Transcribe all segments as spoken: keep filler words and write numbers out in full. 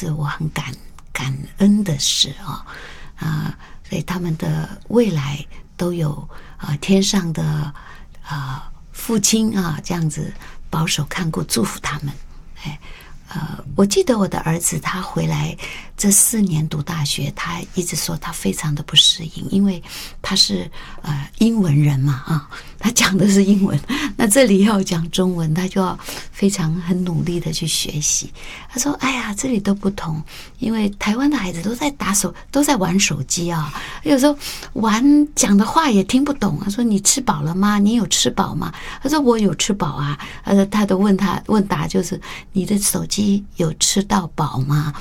是我很感感恩的事啊啊，所以他们的未来都有啊天上的啊父亲啊这样子保守看顾，祝福他们。哎，呃，我记得我的儿子他回来这四年读大学，他一直说他非常的不适应，因为他是呃英文人嘛啊，他讲的是英文，那这里要讲中文，他就要非常很努力的去学习。他说：“哎呀，这里都不同，因为台湾的孩子都在打手，都在玩手机啊，有时候玩讲的话也听不懂。”他说：“你吃饱了吗？你有吃饱吗？”他说：“我有吃饱啊。”呃，他的问他问答就是：“你的手机有吃到饱吗？”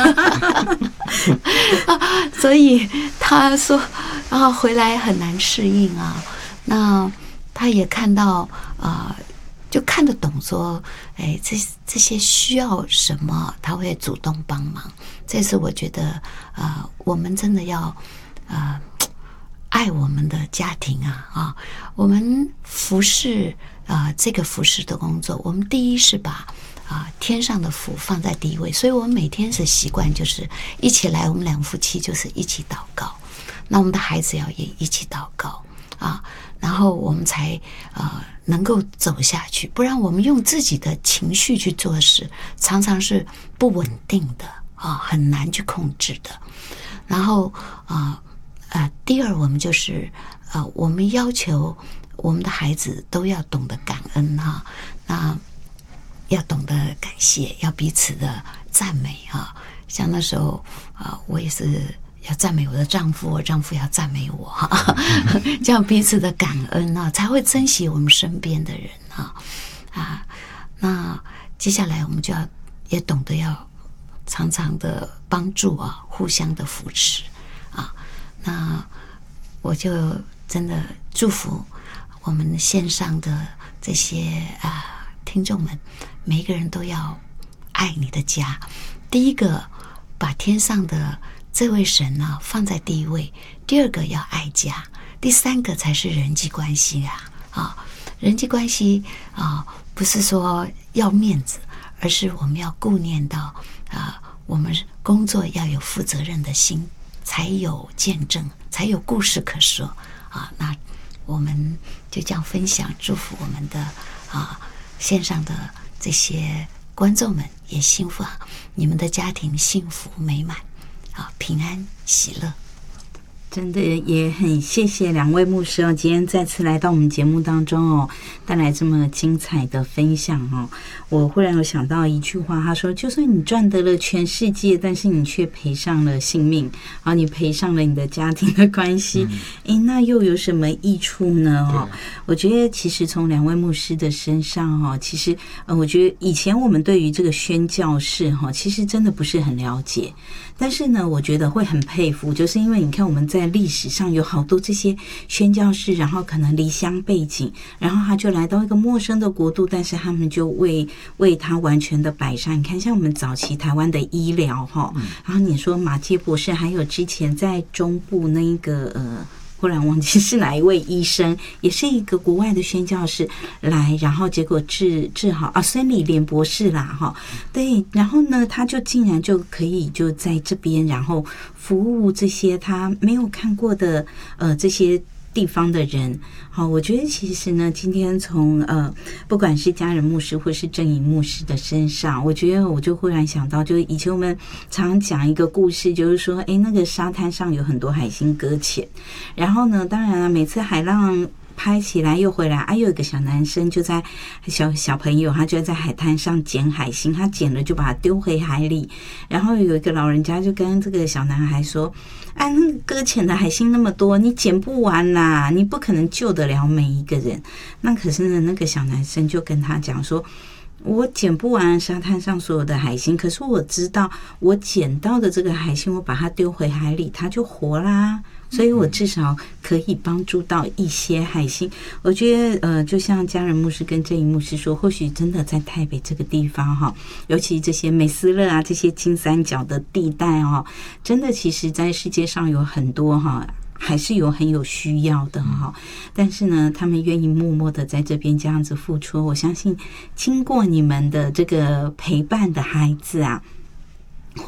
所以他说，然后回来很难适应啊。那他也看到啊、呃，就看得懂说，哎，这这些需要什么，他会主动帮忙。这是我觉得，呃，我们真的要呃爱我们的家庭啊啊！我们服侍啊、呃，这个服侍的工作，我们第一是把啊，天上的福放在第一位，所以我们每天是习惯就是一起来，我们两夫妻就是一起祷告，那我们的孩子要也一起祷告啊，然后我们才呃能够走下去，不然我们用自己的情绪去做事，常常是不稳定的啊，很难去控制的。然后啊呃，第二我们就是呃，我们要求我们的孩子都要懂得感恩哈，那。要懂得感谢，要彼此的赞美啊！像那时候啊，我也是要赞美我的丈夫，我丈夫要赞美我，哈，这样彼此的感恩啊，才会珍惜我们身边的人啊啊！那接下来我们就要也懂得要常常的帮助啊，互相的扶持啊。那我就真的祝福我们线上的这些啊听众们。每一个人都要爱你的家，第一个把天上的这位神呢放在第一位，第二个要爱家，第三个才是人际关系啊啊！人际关系啊，不是说要面子，而是我们要顾念到啊，我们工作要有负责任的心，才有见证，才有故事可说啊。那我们就这样分享，祝福我们的啊线上的。这些观众们也幸福啊，你们的家庭幸福美满啊，平安喜乐。 真的也很谢谢两位牧师哦，今天再次来到我们节目当中哦，带来这么精彩的分享哦。我忽然有想到一句话，他说：“就算你赚得了全世界，但是你却赔上了性命，然后你赔上了你的家庭的关系，诶，那又有什么益处呢？”哦，我觉得其实从两位牧师的身上哦，其实呃，我觉得以前我们对于这个宣教士哈，其实真的不是很了解。但是呢，我觉得会很佩服，就是因为你看我们在历史上有好多这些宣教士，然后可能离乡背景，然后他就来到一个陌生的国度，但是他们就为为他完全的摆上。你看，像我们早期台湾的医疗哈，然后你说马偕博士，还有之前在中部那一个呃。忽然忘记是哪一位医生，也是一个国外的宣教士来，然后结果治治好啊，孙理莲博士啦，哈，对，然后呢，他就竟然就可以就在这边，然后服务这些他没有看过的呃这些地方的人。好，我觉得其实呢，今天从呃，不管是家人牧师或是正营牧师的身上，我觉得我就忽然想到，就是以前我们常讲一个故事，就是说，哎，那个沙滩上有很多海星搁浅，然后呢，当然了，每次海浪拍起来又回来，啊，有一个小男生就在小小朋友，他就在海滩上捡海星，他捡了就把它丢回海里，然后有一个老人家就跟这个小男孩说：“啊，那个搁浅的海星那么多，你捡不完啦，你不可能救得了每一个人。”那可是呢，那个小男生就跟他讲说：“我捡不完沙滩上所有的海星，可是我知道我捡到的这个海星，我把它丢回海里，它就活啦。”所以我至少可以帮助到一些海星。我觉得呃，就像家人牧师跟正营牧师说，或许真的在台北这个地方哈，尤其这些美斯乐啊，这些金三角的地带哦，真的其实在世界上有很多哈，还是有很有需要的哈。但是呢，他们愿意默默的在这边这样子付出，我相信经过你们的这个陪伴的孩子啊，